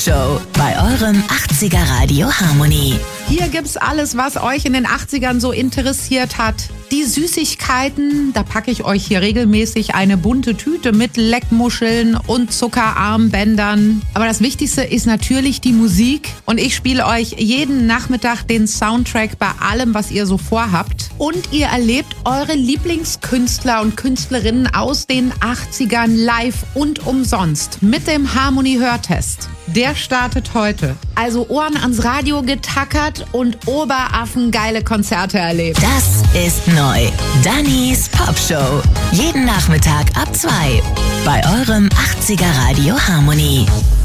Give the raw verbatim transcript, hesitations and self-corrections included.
Popshow bei eurem achtziger Radio Harmony. Hier gibt's alles, was euch in den achtzigern so interessiert hat. Die Süßigkeiten, da packe ich euch hier regelmäßig eine bunte Tüte mit Leckmuscheln und Zuckerarmbändern. Aber das Wichtigste ist natürlich die Musik. Und ich spiele euch jeden Nachmittag den Soundtrack bei allem, was ihr so vorhabt. Und ihr erlebt eure Lieblingskünstler und Künstlerinnen aus den achtzigern live und umsonst mit dem Harmony-Hörtest. Der startet heute. Also Ohren ans Radio getackert und oberaffengeile Konzerte erlebt. Das ist neu. Dannys Popshow. Jeden Nachmittag ab zwei bei eurem achtziger Radio Harmony.